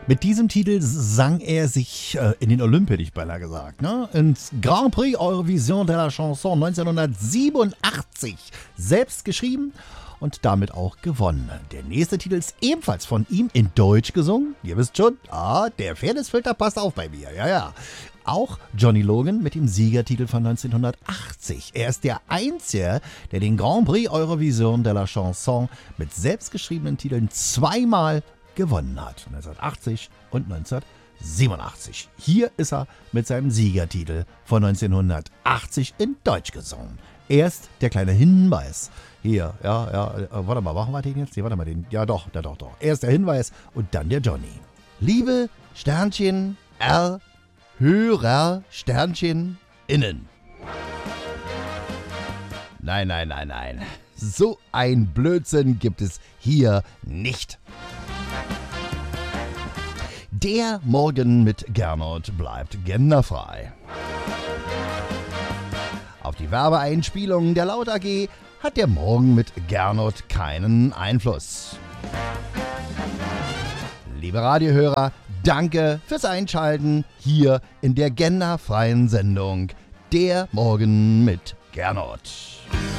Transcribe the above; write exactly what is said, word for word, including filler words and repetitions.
Mit diesem Titel sang er sich äh, in den Olymp, hätte ich beinahe gesagt, ne? Ins Grand Prix Eurovision de la Chanson neunzehnhundertsiebenundachtzig selbst geschrieben und damit auch gewonnen. Der nächste Titel ist ebenfalls von ihm in Deutsch gesungen. Ihr wisst schon, ah, der Fairnessfilter passt auf bei mir, ja, ja. Auch Johnny Logan mit dem Siegertitel von neunzehnhundertachtzig. Er ist der Einzige, der den Grand Prix Eurovision de la Chanson mit selbstgeschriebenen Titeln zweimal gewonnen hat. neunzehnhundertachtzig und neunzehnhundertsiebenundachtzig. Hier ist er mit seinem Siegertitel von neunzehnhundertachtzig in Deutsch gesungen. Erst der kleine Hinweis. Hier, ja, ja, äh, warte mal, machen wir den jetzt? Nee, warte mal, den, ja doch, ja doch, doch. Erst der Hinweis und dann der Johnny. Liebe Sternchen R, Hörer Sternchen innen. Nein, nein, nein, nein. So ein Blödsinn gibt es hier nicht. Der Morgen mit Gernot bleibt genderfrei. Auf die Werbeeinspielungen der Laut A G hat der Morgen mit Gernot keinen Einfluss. Liebe Radiohörer, danke fürs Einschalten hier in der genderfreien Sendung Der Morgen mit Gernot.